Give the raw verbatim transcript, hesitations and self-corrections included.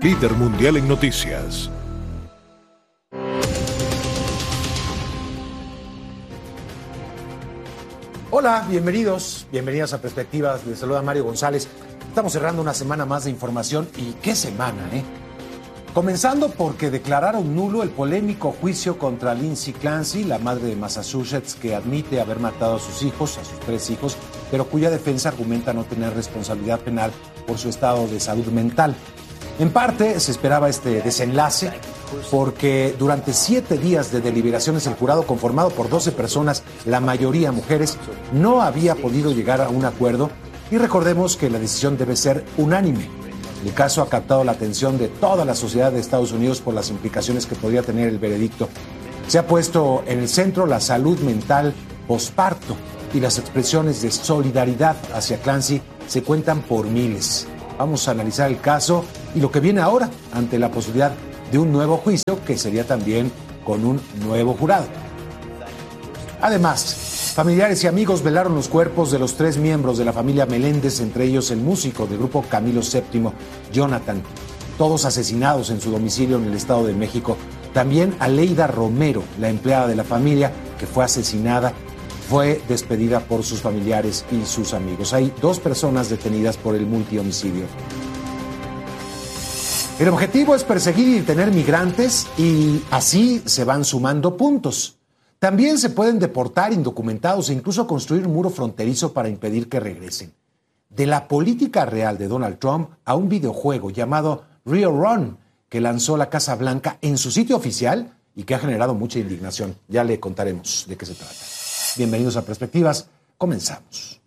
líder mundial en noticias. Hola, bienvenidos, bienvenidas a Perspectivas. Les saluda Mario González. Estamos cerrando una semana más de información y qué semana, ¿eh? Comenzando porque declararon nulo el polémico juicio contra Lindsay Clancy, la madre de Massachusetts que admite haber matado a sus hijos, a sus tres hijos, pero cuya defensa argumenta no tener responsabilidad penal por su estado de salud mental. En parte se esperaba este desenlace porque durante siete días de deliberaciones el jurado, conformado por doce personas, la mayoría mujeres, no había podido llegar a un acuerdo y recordemos que la decisión debe ser unánime. El caso ha captado la atención de toda la sociedad de Estados Unidos por las implicaciones que podría tener el veredicto. Se ha puesto en el centro la salud mental posparto y las expresiones de solidaridad hacia Clancy se cuentan por miles. Vamos a analizar el caso y lo que viene ahora ante la posibilidad de un nuevo juicio que sería también con un nuevo jurado. Además, familiares y amigos velaron los cuerpos de los tres miembros de la familia Meléndez, entre ellos el músico del grupo Camilo séptimo, Jonathan, todos asesinados en su domicilio en el Estado de México. También Aleida Romero, la empleada de la familia que fue asesinada, fue despedida por sus familiares y sus amigos. Hay dos personas detenidas por el multihomicidio. El objetivo es perseguir y detener migrantes y así se van sumando puntos. También se pueden deportar indocumentados e incluso construir un muro fronterizo para impedir que regresen. De la política real de Donald Trump a un videojuego llamado Real Run que lanzó la Casa Blanca en su sitio oficial y que ha generado mucha indignación. Ya le contaremos de qué se trata. Bienvenidos a Perspectivas. Comenzamos.